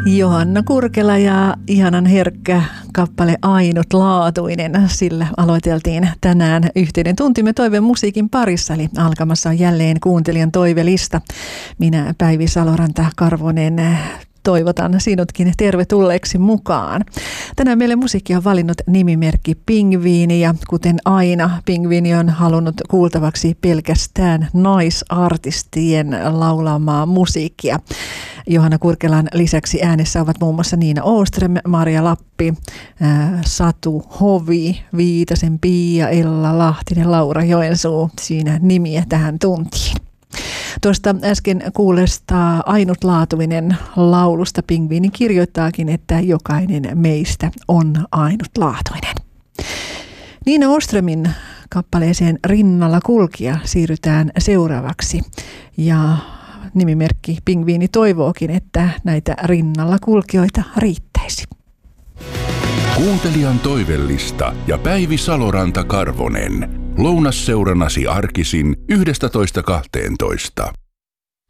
Johanna Kurkela ja ihanan herkkä kappale Ainutlaatuinen. Sillä aloiteltiin tänään yhteinen tuntimme toiveen musiikin parissa, eli alkamassa on jälleen kuuntelijan toivelista. Minä Päivi Saloranta-Karvonen toivotan sinutkin tervetulleeksi mukaan. Tänään meille musiikkia on valinnut nimimerkki Pingviini ja kuten aina Pingviini on halunnut kuultavaksi pelkästään naisartistien laulamaa musiikkia. Johanna Kurkelan lisäksi äänessä ovat muun muassa Niina Åström, Maria Lappi, Satu Hovi, Viitasen Pia, Ella Lahtinen, Laura Joensuu. Siinä nimiä tähän tuntiin. Tuosta äsken kuulesta Ainutlaatuinen laulusta Pingviini kirjoittaakin, että jokainen meistä on ainutlaatuinen. Niina Åströmin kappaleeseen Rinnalla kulkija siirrytään seuraavaksi ja nimimerkki Pingviini toivookin, että näitä rinnalla kulkijoita riittäisi. Kuuntelijan toivellista ja Päivi Saloranta-Karvonen. Lounasseurannasi arkisin 11.12.